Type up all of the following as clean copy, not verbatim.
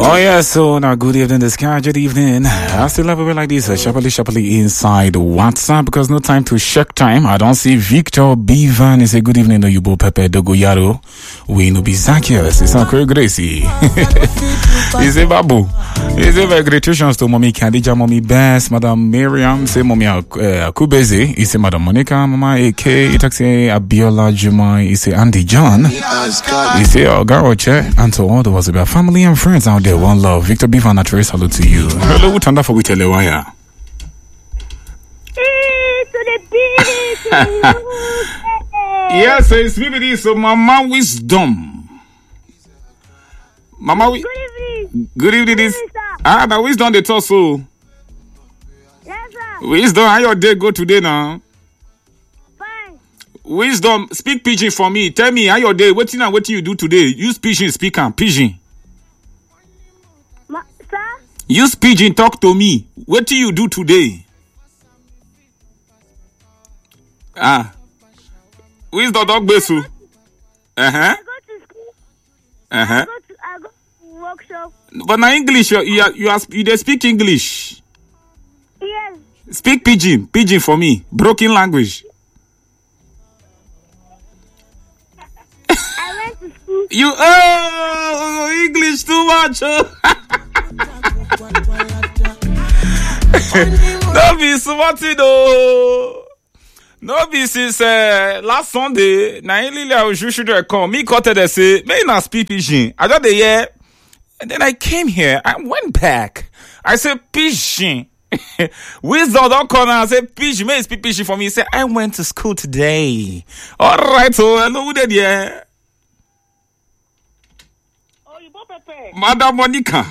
Oh yeah, so now good evening, this guy, good evening. I still have a bit like this, sharply inside WhatsApp because no time to check time. I don't see Victor Bevan. He say good evening, Oyubo Pepe Dogoyaro. We no be Zacchaeus. It's not Gracie. He say Babu. He say congratulations to Mommy Khadija, Mommy Bess, Madam Miriam, say Mommy Akubeze. He say Madam Monica, Mama AK. He say Abiola Juma. He say Andy John. He say Ogaroche. And to all the was about family and friends out there. One love. Victor Bevan, a trace salute to you. Hello, what for we tell you why? Yes, it's me. So, Mama Wisdom. Mama, good evening. Good evening. Now Wisdom they talk so. Yes, sir. Wisdom, how your day go today now? Fine. Wisdom, speak pidgin for me. Tell me how your day. What you do today? Use pidgin, speak and pidgin. Sir? Use pidgin, talk to me. What do you do today? Wisdom dog besu. I go to school. I go to workshop. But now English, you they speak English. Yes. Speak pidgin for me. Broken language. I went to school. You English too much. No be smarty though. No be since last Sunday. Na Lily I was usually come. Me cut they say may not speak pidgin. I got the year. And then I came here. I went back. I said pidgin. Wisdom don't come and say pidgin. May speak pidgin for me. He said I went to school today. All right. So hello, who did yeah? Madam Monica.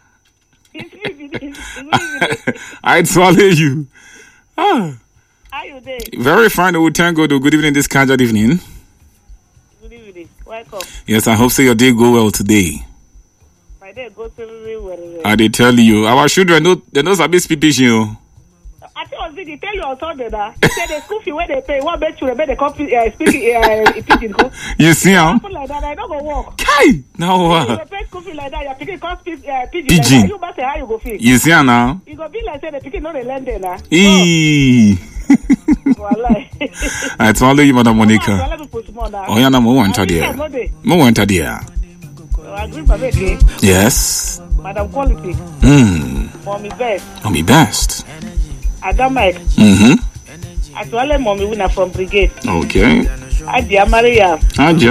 I swallow you. How you doing? Very fine. We thank God. Good evening, this kind of evening. Good evening. Welcome. Yes, I hope so your day go well today. My day goes very well. I did tell you. Our children they know sabi speak pidgin. I think I was going to tell you on Sunday that they said the school fee where they pay, what bet you they copy speaking pidgin. You see how? Like that, I don't go work. Kai! Now you pay school fee like that, you're picking cost pidgin. Pidgin. Like you must say how you go feel. You see how now? You go be like say the picking not the land there now. I told you, Madam Monica. Oh, yeah, no, mo enter there. Mo enter there. Yes. Madam Quality. Mommy Best. Mommy Best. Adam Mike. Actually, Mommy Winner from Brigade. Okay. Adia Maria.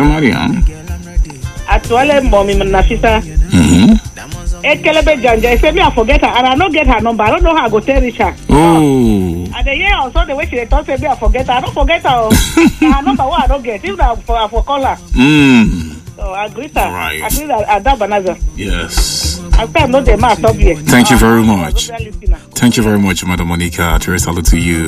Actually, Mommy Nafisa. Ekelebe Janja. I said me I forget her and I don't get her number. I don't know how I go tell Richard. Oh. And the year also the way she talk say me I forget her. I don't forget her. Her number what I don't get. Even I for call her. So I greet her. Right. I greet her Adam Banaza. Yes. I'm not the man up here. Thank you very much. Thank you very much, Madam Monica. Teresa, salute to you.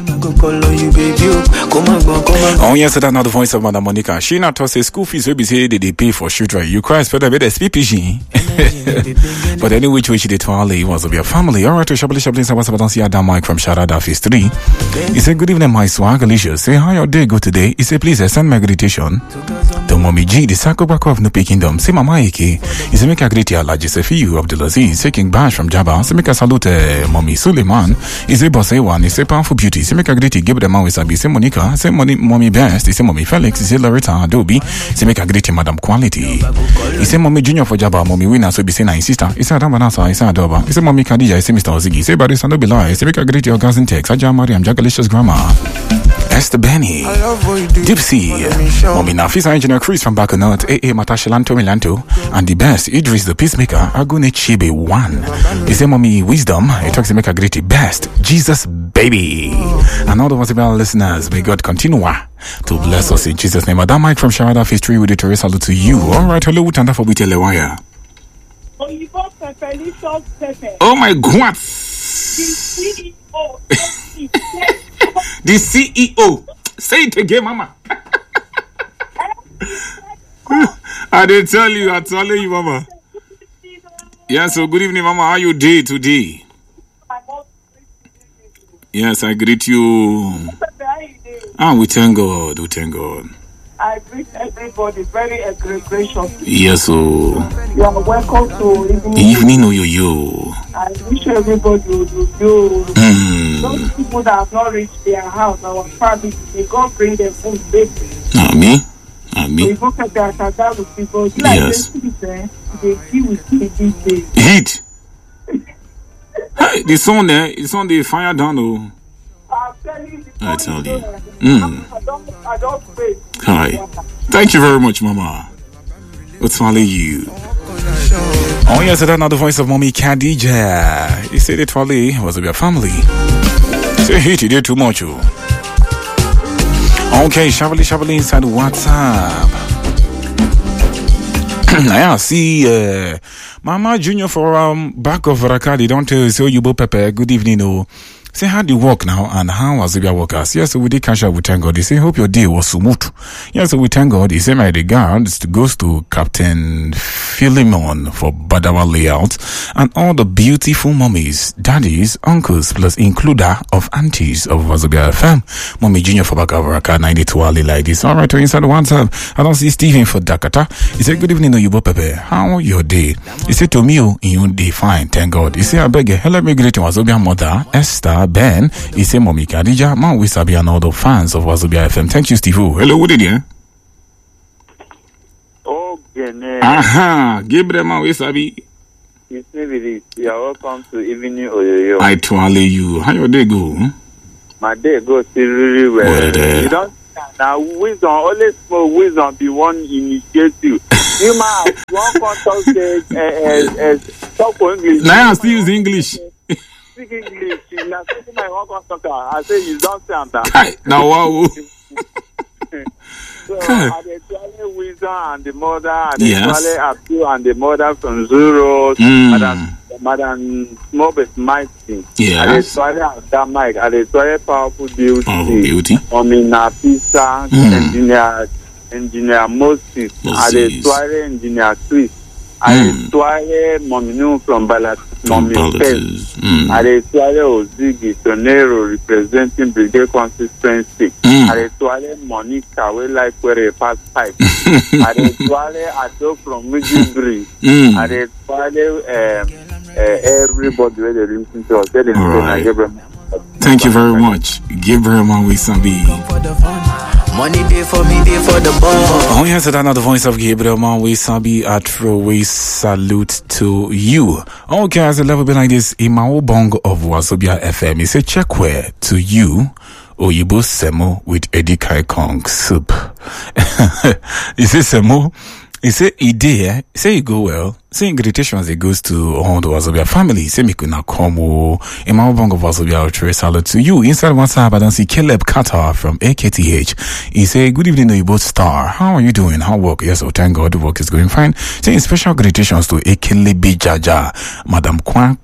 Oh, yes, that's not the voice of Madam Monica. She not to say school fees will be say they pay for children. You cry, spell a bit of PPG. But any which way she did to Ali was of your family. All right, to Shabli Shablin, I don't see Adam Mike from Sharada Phase 3. He said, good evening, my swag, Alicia. Say, how your day go today? He said, please send my meditation to Mommy G, the Sakobako of Nupi Kingdom. Say, Mama Eke. He said, make a great year, Lajisefi. Abdulaziz, taking bash from Jabba. Say make a salute Mommy Suleiman. Is a boss one. Is a powerful beauty. Say make a great give them with Sabi. Say Monica. Say Mommy Best. Say Mommy Felix. Say Loretta Adobe. Say make a great Madam Quality. Is a Mommy Junior for Jabba. Mommy Winner. So be say nine sister. Is a Ramanasa. Is a Adoba. Is a Mommy Khadija. Is a Mr. Ozigi. Say Barry Sando Bilai. Say make a great your cousin text. Aja Mariam Jagalicious Grammar. Esther Benny, Dipsy, Mommy Nafisa Engineer Chris from Baconot, AA Matashalanto Milanto, and the best Idris the Peacemaker, Agune Chibe 1. He said, Mommy Wisdom, it talks to make a great best, Jesus baby. And all the possible listeners, may God continue to bless us in Jesus' name. Madam Mike from Sharada Phase 3 with the Teresa salute to you. All right, hello, Utanda for Witelewaya. Oh my God. The CEO. Say it again, Mama. I didn't tell you. I told you, Mama. Yeah, so good evening, Mama. How you day today? Yes, I greet you. We thank God. We thank God. I greet everybody very gracious. Yes, so. You are welcome to Evening Oyoyo. I wish everybody would do. Those people that have not reached their house, our family, may God bring them food safely. Amen. So you look at that with people. Yes. They deal with me these days. Heat. Hey, the sun there, it's on the fire down. Oh. I'm telling you. I tell you. I don't pray. Hi. Thank you very much, Mama. What's all you? Oh, yes, that's not the voice of Mommy Khadija. He said it probably was about family. Say, hey, you did too much. Okay, Shabali inside WhatsApp. I see Mama Junior for back of Rakadi. Don't tell you, Bo Pepe. Good evening, oh. Say, how do you work now and how was your workers? Yes, so we did catch up with thank God. They say, hope your day was smooth. Yes, so we thank God. He said, my regards goes to Captain Philemon for Badawa Layout and all the beautiful mummies, daddies, uncles, plus includer of aunties of Wazobia FM. Mommy Junior for Bakavaraka 92 Ali like this. All right, to inside WhatsApp. I don't see Stephen for Dakata. He said, good evening, Oyubo Pepe. How your day? He said, to me, you day fine, thank God. He said, I beg you, hello, me greeting Wazobia mother, Esther, Ben, he said, Mommy Khadija, man, we sabi and all the fans of Wazobia FM. Thank you, Steve. Hello, what did you? Okay, aha, Gabriel, man, we sabi. You are welcome to Evening Oyoyo. I twirl you. How your day go? My day goes really well. You don't now wisdom, always for wisdom be one initiative. You might one contact talk English. Now I still use English. Speak English. Now say my one contact. I say you don't say that. Now wow. So I dey wisdom and the mother, and the Abdul and the mother from Zuro, Madam Mobet Mighty. Yes. I dey that Mike. I dey powerful beauty. Powerful beauty. Omina Pisa, engineer Moses. I dey engineer Chris. I dey Mominu from Balat. Mommy Pest. I dey Ozigi Tonero representing Brigade Consistency. I dey Monica we like where a past pipe. I dey Ado from Midbury. I dey everybody where they listen to us. Right. Thank you very much, Gabriel Manwisabi. Money day for me, day for the ball. Oh, yes, that's another voice of Gabriel Manwisabi. We salute to you. Okay, as a level be like this, Imao Bong of Wazobia FM. He said, check where to you. Oyibo Semo with Edikai Kong soup. He said Semo. He said he did. He said he go well. Say invitations it goes to all the Wazobia family. Say me could not come. In my bong of Wazobia, I'll salute to you. Inside WhatsApp, I don't see Caleb Qatar from AKTH. He say, good evening, you both star. How are you doing? How work? Yes, oh thank God, the work is going fine. Saying special greetings to Ekelebe Jaja, Madam Kwan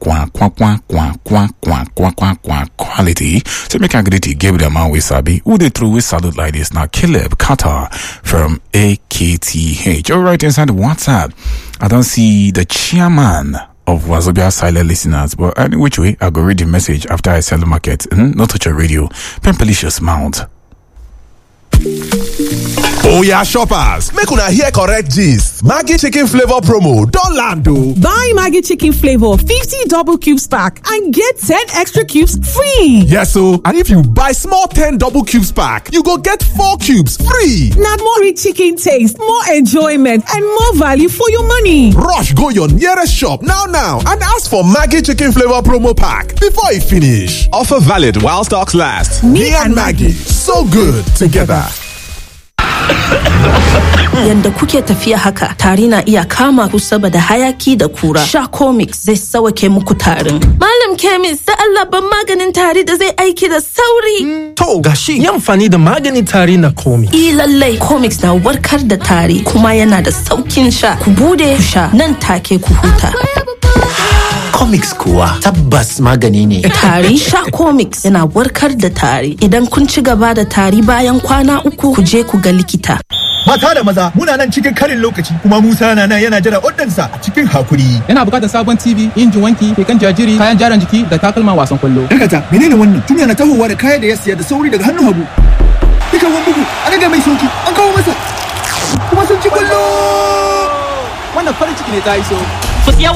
quality. So make a greeting, Gabriel Manwisabi. Who they throw with salute like this now? Caleb Qatar from AKTH. All right, inside WhatsApp, I don't see the chairman of Wazobia silent listeners, but any which way, I go read the message after I sell the market. Not touch a radio. Pempelicious Mount. Oh yeah, shoppers, make una hear correct gist. Maggi chicken flavor promo don land o. Buy Maggi chicken flavor 50 double cubes pack and get 10 extra cubes free. Yes o, and if you buy small 10 double cubes pack, you go get 4 cubes free. Na more rich chicken taste, more enjoyment and more value for your money. Rush go your nearest shop now and ask for Maggi chicken flavor promo pack before e finish. Offer valid while stocks last. Me and Maggi, so good together. Yanda kuke tafiya haka, tari na iya kama ku saboda hayaki da kura. Sha Comics zai sauke muku tarin. Malam Chemist, da Allah ban maganin tari da zai aiki da sauri. To gashi, yi amfani da maganin tari na Comics. Lallai, Comics na warkar da tari kuma yana da saukin sha. Ku bude ku sha, nan take ku huta. Comics kuwa tabbas magani ne. Tari sha Comics yana warkar da tari. Idan kun ci gaba da tari bayan kwana 3, ku je ku ga likita. Mata da maza muna nan cikin karin lokaci kuma Musa na nan yana jira oddansa cikin hakuri. Yana bukatar sabon TV, injin wanki, keken jajiri, kayan jaran jiki da takalman wasan kwallo. Dakata, menene wannan? Tun yana tahowa da kaya da ya siya da sauri daga hannun hagu. fitarwar bugu a daga mai sauki an kawo masa kuma sun ci kwallo. Wannan farin ciki ne ta iso.